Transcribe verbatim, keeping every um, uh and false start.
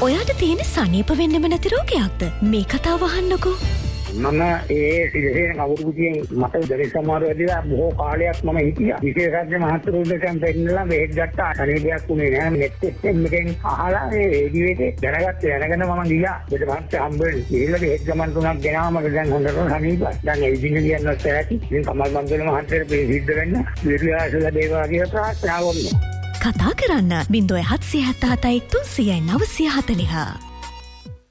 ඔයාට තියෙන සනීප වෙන්නෙම නැති රෝගයක්ද? මේ කතාව අහන්නකෝ. මම ඒ ඉතින් අවුරුදුකින් මට දෙවි සමාරෝ ඇදලා බොහෝ කාලයක් මම හිටියා. විශේෂඥ මහත්තුරුන්ටම පෙන්නලා වේග ගත්තා. අනේදයක් උනේ නෑ. නෙට් එකෙන් අහලා ඒ රේඩියෝ එකේ දැනගත්ත දැනගෙන මම ගියා. ඊට පස්සේ හම්බෙන්නේ ඉහිල්ල වේග ගමන් තුනක් ගෙනාම දැන් හොඳට සනීපයි. දැන් ඒ ඉදින්න කියනවත් ඇති. ඉතින් කමල් මන්දල මහත්තයට පිළිසිද්ධ වෙන්න විරියාසල දේවා කියලා ප්‍රාර්ථනා වුණා. කතා කරන්න බිංදුව හත්සිය හත හතයි තුන්සියයි නවසිය හතලිහ.